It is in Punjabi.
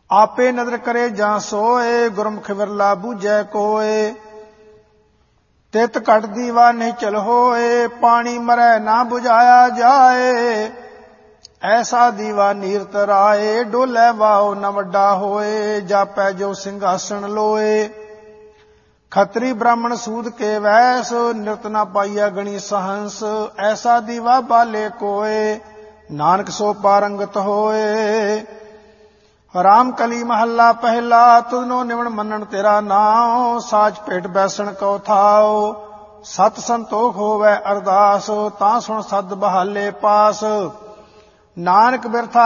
ਆਪੇ ਨਦਰ ਕਰੇ ਜਾਂ ਸੋਏ, ਗੁਰਮੁਖ ਵਿਰਲਾ ਬੂਝੈ ਕੋਏ। ਤਿਤ ਘਟ ਦੀਵਾ ਨਹੀਂ ਚਲ ਹੋਏ, ਪਾਣੀ ਮਰੈ ਨਾ ਬੁਝਾਇਆ ਜਾਏ। ਐਸਾ ਦੀਵਾ ਨੀਰ ਤਰਾਏ, ਡੋਲੇ ਵਾਓ ਨ ਵੱਡਾ ਹੋਏ। ਜਾਪੈ ਜੋ ਸਿੰਘਾਸਣ ਲੋਏ, ਖੱਤਰੀ ਬ੍ਰਾਹਮਣ ਸੂਦ ਕੇ ਵੈਸ। ਨਿਰਤ ਨਾ ਪਾਈਆ ਗਣੀ ਸਹੰਸ, ਐਸਾ ਦੀਵਾ ਬਾਲੇ ਕੋਏ। ਨਾਨਕ ਸੋ ਪਾਰੰਗਤ ਹੋਏ। ਰਾਮ ਕਲੀ ਮਹੱਲਾ ਪਹਿਲਾ, ਤੁਧਨੋ ਨਿਵਣ ਮੰਨਣ ਤੇਰਾ ਨਾਉ। ਸਾਚ ਭੇਟ ਬੈਸਣ ਕਉ ਥਾਉ, ਸਤ ਸੰਤੋਖ ਹੋਵੈ ਅਰਦਾਸ। ਤਾਂ ਸੁਣ ਸਦ ਬਹਾਲੇ ਪਾਸ, ਨਾਨਕ ਬਿਰਥਾ